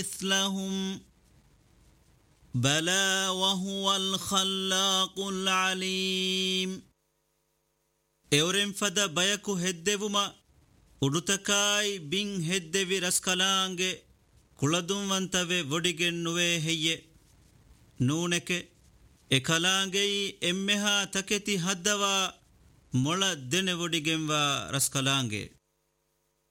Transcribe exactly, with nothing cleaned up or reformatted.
مثلهم بلى وهو الخلاق العليم ಎವರೆಂ ಫದ ಬಯಕು ಹೆದ್ದೆವುಮ ಉಡುತಕಾಯಿ ಬಿಂ ಹೆದ್ದೆವಿ ರಸ್ಕಲಾಂಗೆ ಕುಳದುಂವಂತವೆ ಒಡಿಗೆನ್ನುವೆ ಹೆಯ್ಯೆ ನೂನೆಕೆ A ಕಲಾಂಗೆಯಿ ಎಮ್ಮೆಹಾ ತಕೆತಿ ಹದ್ದವ ಮೊಳ ದೆನೆ ಒಡಿಗೆಂವ ರಸ್ಕಲಾಂಗೆ